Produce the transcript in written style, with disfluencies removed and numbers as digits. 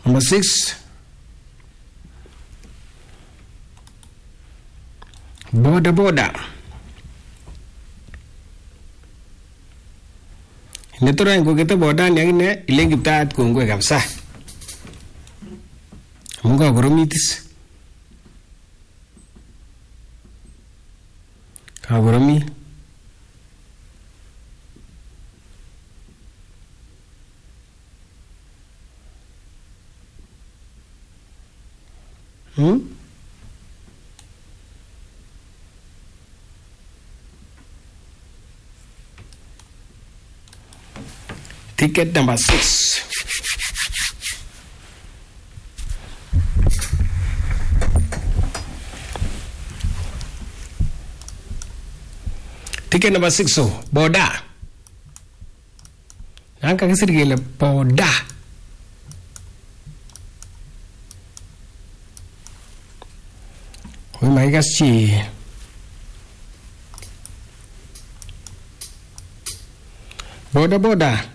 Number 6. Boda. Netora ngo kita boda ni agine ile Kiptaiyat kongwe kabisa. Mungu agoromitis. Kagoromi. Ticket number 6. Ticket number 6 so boda. Angka kisir gila boda. Oh my gosh, boda.